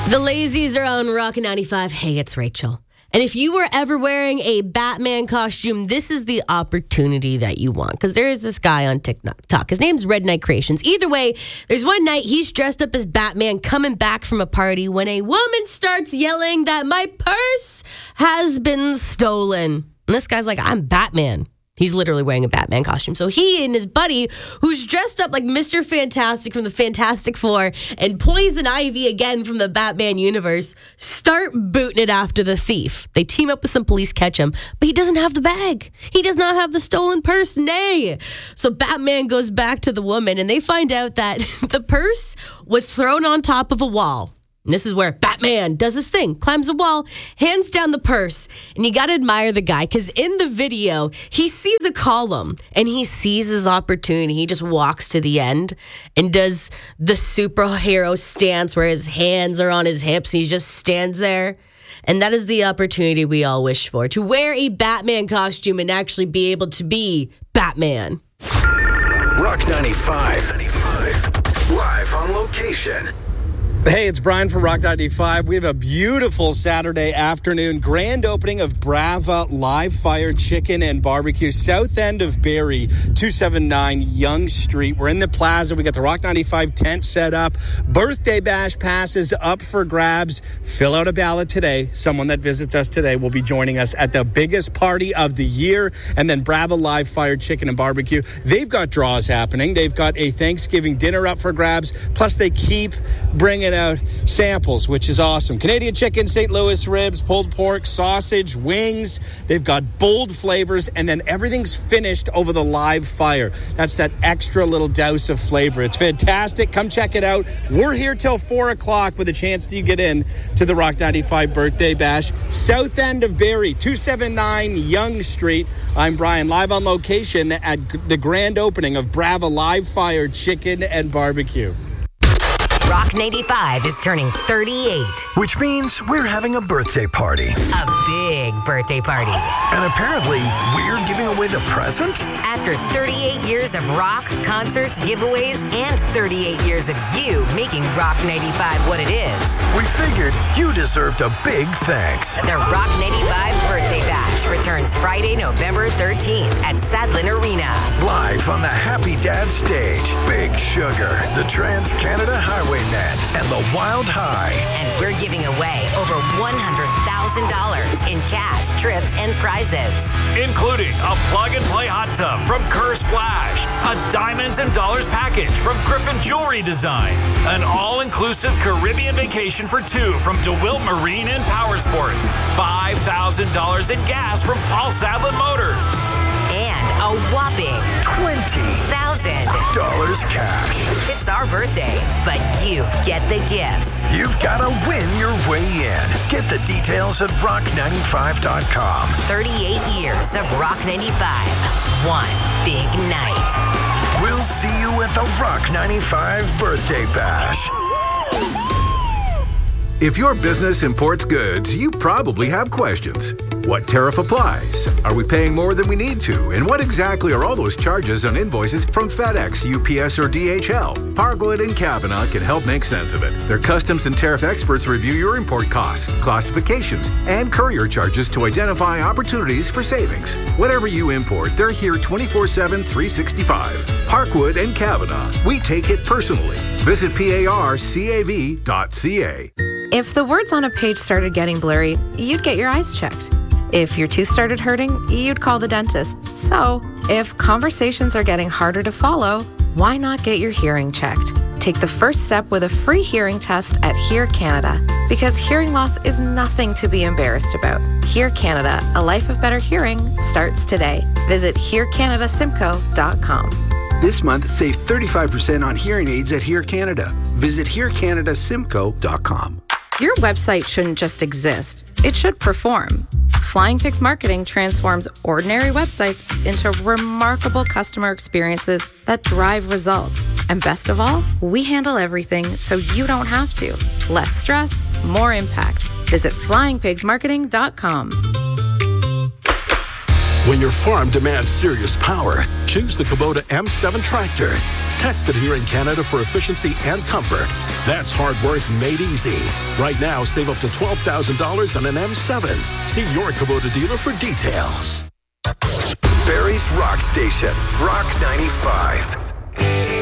The Lazies are on Rock 95. Hey, it's Rachel. And if you were ever wearing a Batman costume, this is the opportunity that you want. Because there is this guy on TikTok. His name's Red Knight Creations. Either way, there's one night he's dressed up as Batman coming back from a party when a woman starts yelling that my purse has been stolen. And this guy's like, I'm Batman. He's literally wearing a Batman costume. So he and his buddy, who's dressed up like Mr. Fantastic from the Fantastic Four and Poison Ivy again from the Batman universe, start booting it after the thief. They team up with some police, catch him, but he doesn't have the bag. He does not have the stolen purse, nay. So Batman goes back to the woman and they find out that the purse was thrown on top of a wall. And this is where Batman does his thing, climbs the wall, hands down the purse, and you got to admire the guy because in the video, he sees a column and he sees his opportunity. He just walks to the end and does the superhero stance where his hands are on his hips. He just stands there. And that is the opportunity we all wish for, to wear a Batman costume and actually be able to be Batman. Rock 95. Live on location. Hey, it's Brian from Rock 95. We have a beautiful Saturday afternoon grand opening of Brava Live Fire Chicken and Barbecue, south end of Barrie, 279 Yonge Street. We're in the plaza. We got the Rock 95 tent set up. Birthday bash passes up for grabs. Fill out a ballot today. Someone that visits us today will be joining us at the biggest party of the year. And then Brava Live Fire Chicken and Barbecue. They've got draws happening. They've got a Thanksgiving dinner up for grabs. Plus, they keep bringing out samples, which is awesome. Canadian chicken, St. Louis ribs, pulled pork, sausage, wings. They've got bold flavors, and then everything's finished over the live fire. That's that extra little douse of flavor. It's fantastic. Come check it out. We're here till 4 o'clock with a chance to get in to the Rock 95 birthday bash. South end of Barrie, 279 Yonge Street. I'm Brian, live on location at the grand opening of Brava Live Fire Chicken and Barbecue. Rock 95 is turning 38. Which means we're having a birthday party. A big birthday party. And apparently, we're giving away the present? After 38 years of rock, concerts, giveaways, and 38 years of you making Rock 95 what it is. We figured you deserved a big thanks. The Rock 95 Birthday Bash returns Friday, November 13th at Sadlin Arena. Live on the Happy Dad stage, Big Sugar, the Trans-Canada Highwaymen, and the Wild High. And we're giving away over $100,000 in cash, trips, and prizes. Including a plug-and-play hot tub from Kerr Splash, a Diamonds and Dollars package from Griffin Jewelry Design, an all-inclusive Caribbean vacation for two from DeWilt Marine and Power Sports, $5,000 in gas from Paul Sadlin Motors. And a whopping $20,000 cash. It's our birthday, but you get the gifts. You've got to win your way in. Get the details at rock95.com. 38 years of Rock 95. One big night. We'll see you at the Rock 95 Birthday Bash. If your business imports goods, you probably have questions. What tariff applies? Are we paying more than we need to? And what exactly are all those charges on invoices from FedEx, UPS, or DHL? Parkwood and Kavanaugh can help make sense of it. Their customs and tariff experts review your import costs, classifications, and courier charges to identify opportunities for savings. Whatever you import, they're here 24/7, 365. Parkwood and Kavanaugh. We take it personally. Visit parcav.ca. If the words on a page started getting blurry, you'd get your eyes checked. If your tooth started hurting, you'd call the dentist. So, if conversations are getting harder to follow, why not get your hearing checked? Take the first step with a free hearing test at Hear Canada. Because hearing loss is nothing to be embarrassed about. Hear Canada, a life of better hearing, starts today. Visit hearcanadasimco.com. This month, save 35% on hearing aids at Hear Canada. Visit hearcanadasimco.com. Your website shouldn't just exist. It should perform. Flying Pigs Marketing transforms ordinary websites into remarkable customer experiences that drive results. And best of all, we handle everything so you don't have to. Less stress, more impact. Visit flyingpigsmarketing.com. When your farm demands serious power, choose the Kubota M7 tractor. Tested here in Canada for efficiency and comfort. That's hard work made easy. Right now, save up to $12,000 on an M7. See your Kubota dealer for details. Barrie's Rock Station, Rock 95.